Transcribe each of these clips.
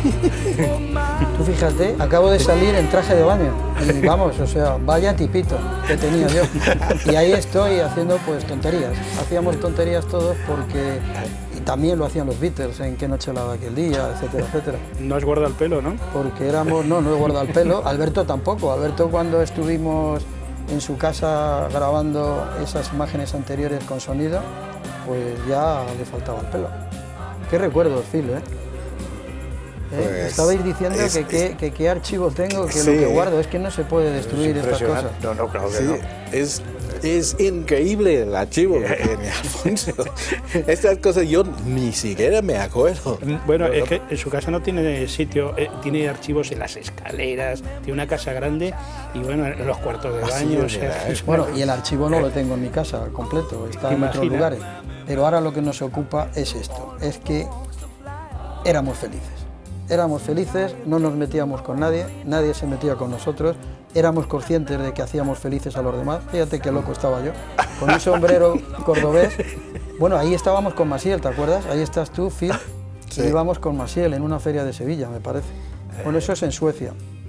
Tú fíjate, acabo de salir en traje de baño. Y vamos, o sea, vaya tipito que tenía yo. Y ahí estoy haciendo pues tonterías. Hacíamos tonterías todos porque... Y también lo hacían los Beatles, en Qué noche la de aquel día, etcétera, etcétera. No has guardado el pelo, ¿no? Porque éramos... No he guardado el pelo. Alberto tampoco. Alberto, cuando estuvimos en su casa grabando esas imágenes anteriores con sonido, pues ya le faltaba el pelo. Qué recuerdos, Phil, ¿eh? Pues estabais diciendo que qué archivo tengo, que sí, lo que guardo, es que no se puede destruir estas cosas. No, claro que no. Es increíble el archivo que tiene Alfonso. Estas cosas yo ni siquiera me acuerdo. Bueno, es que en su casa no tiene sitio, tiene archivos en las escaleras, tiene una casa grande y bueno, en los cuartos de baño. Sí, bueno, y el archivo no lo tengo en mi casa completo, está en otros lugares. Pero ahora lo que nos ocupa es esto, es que éramos felices. Éramos felices, no nos metíamos con nadie, nadie se metía con nosotros, éramos conscientes de que hacíamos felices a los demás. Fíjate qué loco estaba yo, con un sombrero cordobés. Bueno, ahí estábamos con Masiel, ¿te acuerdas? Ahí estás tú, Phil, sí. Y íbamos con Masiel en una feria de Sevilla, me parece. Bueno, eso es en Suecia.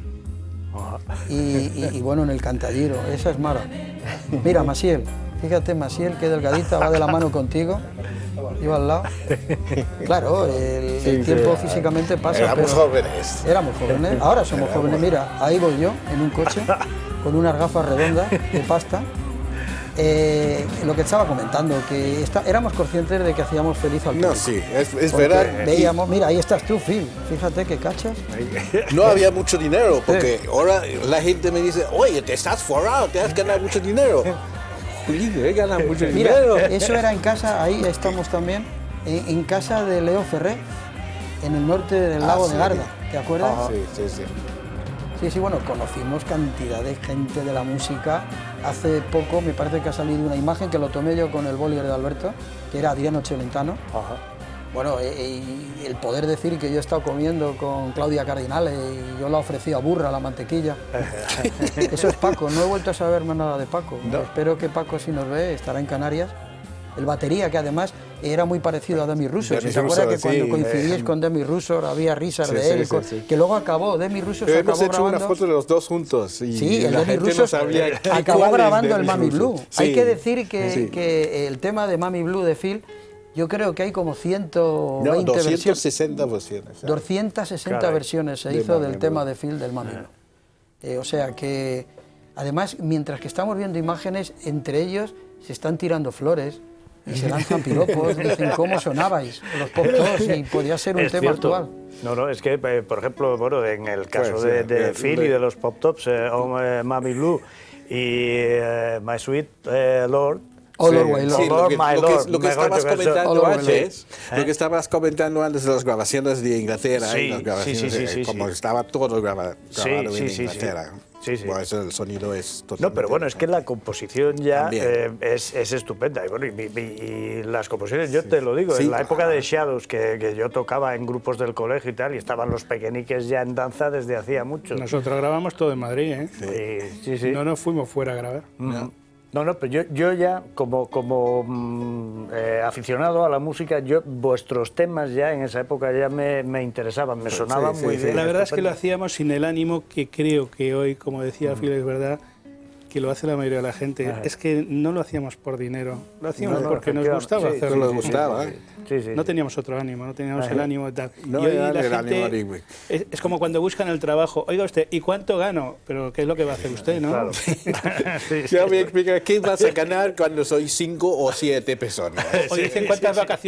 Y bueno, en el Cantalliro, esa es Mara. Mira, Masiel, fíjate, Masiel, qué delgadita, va de la mano contigo. Iba al lado. Claro, el tiempo físicamente pasa. Éramos jóvenes. Éramos jóvenes. Ahora somos jóvenes. Mira, ahí voy yo en un coche con unas gafas redondas de pasta. Lo que estaba comentando, que éramos conscientes de que hacíamos feliz al público. No, sí, es verdad. Veíamos, mira, ahí estás tú, Phil. Fíjate qué cachas. No había mucho dinero, porque ahora la gente me dice, oye, te estás forrado, te has ganado mucho dinero. Mira, eso era en casa, ahí estamos también, en casa de Leo Ferré, en el norte del lago de Garda, ¿te acuerdas? Sí, bueno, conocimos cantidad de gente de la música. Hace poco me parece que ha salido una imagen que lo tomé yo con el boli de Alberto, que era Adriano Celentano. Bueno, el poder decir que yo he estado comiendo con Claudia Cardinale y yo la ofrecí a burra, la mantequilla. Eso es Paco, no he vuelto a saber más nada de Paco. No. Espero que Paco, si nos ve, estará en Canarias. El batería, que además era muy parecido a Demi Russo. ¿Se acuerda que cuando coincidíais con Demi Russo había risas de él? Que luego acabó, Demi Russo se acabó grabando... Hemos hecho una foto de los dos juntos. Y sí, el Demi Russo acabó grabando el Mami Blue. Hay que decir que el tema de Mami Blue de Phil, yo creo que hay como 120 260 versiones. 260 versiones se hizo del tema de Phil del Mami Blue. O sea que, además, mientras que estamos viendo imágenes, entre ellos se están tirando flores y se lanzan piropos, dicen cómo sonabais los Pop Tops y podía ser un tema actual. No, es que, por ejemplo, bueno, en el caso de Phil y de los Pop Tops, Mami Blue y My Sweet Lord, lo que estabas comentando antes, de las grabaciones de Inglaterra, como estaba todo grabado en Inglaterra. Bueno, eso, el sonido es totalmente... No, pero bueno, es que la composición ya es estupenda. Y, bueno, y las composiciones, yo te lo digo, en la época de Shadows, que yo tocaba en grupos del colegio y tal, y estaban los pequeñiques ya en danza desde hacía mucho. Nosotros grabamos todo en Madrid, ¿eh? Sí. No nos fuimos fuera a grabar. No, pero yo ya, como aficionado a la música, vuestros temas ya en esa época ya me interesaban, me sonaban muy bien. La verdad es que lo hacíamos sin el ánimo que creo que hoy, como decía Phil, es verdad, que lo hace la mayoría de la gente. Es que no lo hacíamos por dinero, lo hacíamos porque nos gustaba hacerlo. Nos gustaba. No teníamos otro ánimo, no teníamos el ánimo y tal. Y hoy la gente es como cuando buscan el trabajo. Oiga usted, ¿y cuánto gano? Pero ¿qué es lo que va a hacer usted, no? Claro. Ya me explica, ¿qué vas a ganar cuando soy 5 o 7 personas? O dicen cuántas vacaciones